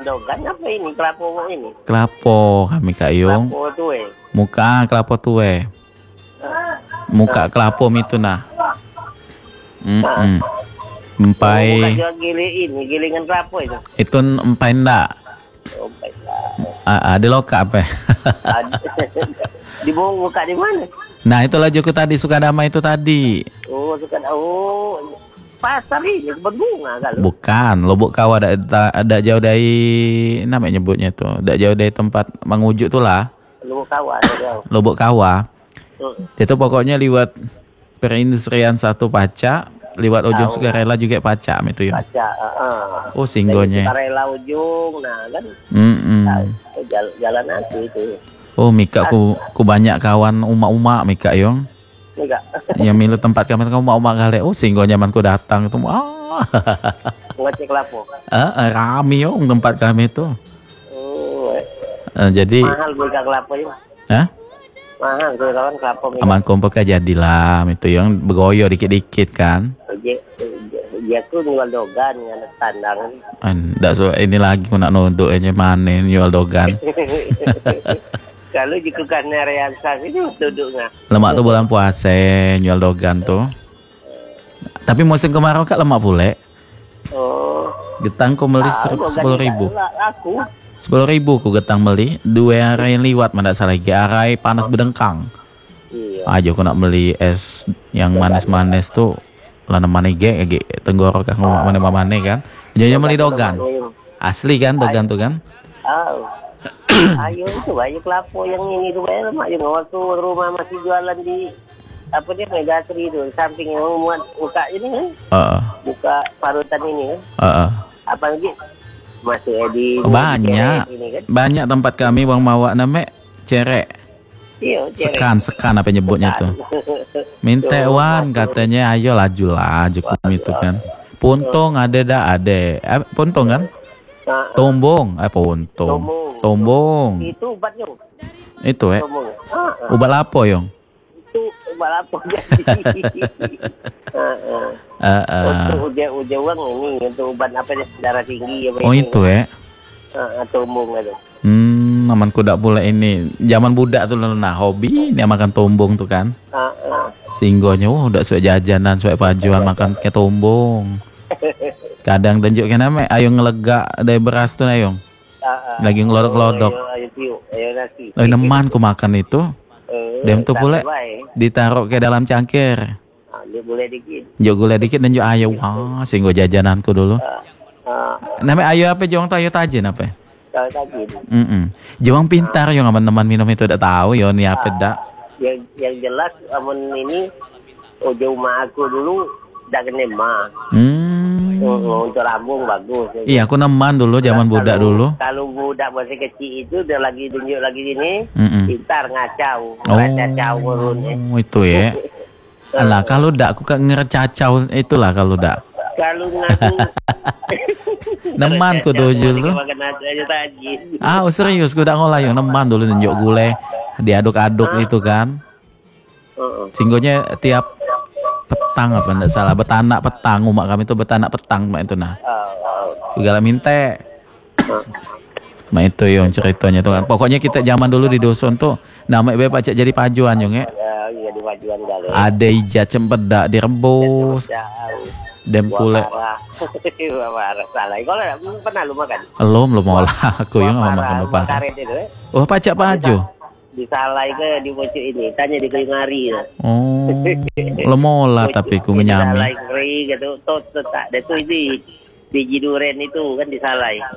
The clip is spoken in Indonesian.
dogan apa ini kelapo ini? Kelapo kami Kak Yung. Kelapo tuh Muka kelapo tuwe. Muka kelapo itu nah. Empai. Bukan gilingan kelapo itu. Itu empai ndak. Oh, baiklah. Ada loka apa? Di bawah muka di mana? Nah itulah Joko tadi Sukadama itu tadi. Oh, pasar ini berbunga kalau. Bukan, Lubuk Kawa ada jauh dari namanya nyebutnya tuh. Ada jauh dari tempat mengujuk tuh lah. Lubuk Kawa ada jauh. Lubuk Kawa. Itu pokoknya lewat perindustrian satu Paca, lewat ujung Sukarela juga Paca itu ya. Paca, Oh singgonya. Sukarela ujung, nah kan. Jalan aku itu. Oh Mika ku banyak kawan umak-umak Mika Yong. Enggak. Yang milu tempat kami kamu umak-umak kali. Oh singgonya man ku datang itu. Ngecek lapo. Rame Yong tempat kami itu. Jadi mahal mereka kelapa ya. Hah? Mahal tuh kawan kelapa. Aman kumpul jadilah itu yang begoyo dikit-dikit kan. Dia tuh jual dogan yang tandang. Ndak so ini lagi ku nak nunduk aja mana jual dogan. Kalau jika karena realisasi itu duduknya. Lemak tuh bulan puasa jual dogan tuh. Tapi musim kemarau kak lemak pule. Oh. Getang ku beli 10.000. Aku 10.000 ku getang beli. 2 hari yang liwat mana salah lagi arai panas bedengkang. Iya. Aja aku nak beli es yang manis-manis tuh. Lana mana ge tenggorok kan mana kan. Jangan beli dogan. Asli kan dogan tuh kan? Oh. Ayo itu banyak lapo yang ini tuh banyak mak juga waktu rumah masih jualan di apa dia Megatri itu samping yang muat buka ini kan. Buka parutan ini kan. Apalagi masuk Edi. Banyak. Ini, kan? Banyak tempat kami bang mawak namanya cerek. Iya, sekan apa nyebutnya tuh. Minta wan katanya ayo lajulah cukup itu kan. Puntung ada puntung kan? Tombong, tombong. Itu obatnya. Itu obat lapo Yong. Itu obat lapo jadi. Udah uang ini untuk obat apa darah tinggi apa ini. Oh itu tombong itu. Aman kuda pula ini. Zaman budak tuh nah hobi dia makan tombong tuh kan. Singgonya udah suai jajanan, suai pajuan makan kayak tombong. Kadang dan juga nama ayo ngelega dari beras tuh ayong. Lagi ngelodok-lodok. Ayo neman ku makan itu. Dem tuh pula ditaruh ke dalam cangkir. Jok gula dikit dan jok ayo. Wah, singgo jajananku dulu. Namanya ayo apa jong tayo tajin apa? Jawang pintar yang teman-teman minum itu udah tahu ya ini apa dak. Yang jelas amun ini jauh mak aku dulu dak kena mah. Untuk lambung bagus. Iya aku neman dulu zaman budak dulu. Kalau budak masih kecil itu dia lagi tunjuk lagi ini pintar ngacau. Ngacau urunnya. Itu ya. Alah kalau dak aku kan ngercacau itulah kalau dak. Kalau ngaku neman ku dojul tuh. Serius ku dak ngolah yang neman dulu nunjuk gule diaduk-aduk itu kan. Singgonya tiap petang apa enggak salah betanak petang umak kami itu betanak petang mak itu nah. Segala minta. Mak itu yang ceritanya tuh kan. Pokoknya kita zaman dulu di dusun tuh namanya Bapak jadi pajuan yung ya. Iya di pajuan kali. Ada ijat cempedak direbus. Dan pula salah. Kalau pernah lu makan? Belum mau lah aku yang nggak makan lupa. Oh pacak paju. Disalai ke di bocor ini, tanya di kayu ngari. Oh, lemola tapi ku menyami. Disalai kering gitu, tot tak. Itu di jiduren itu kan disalai.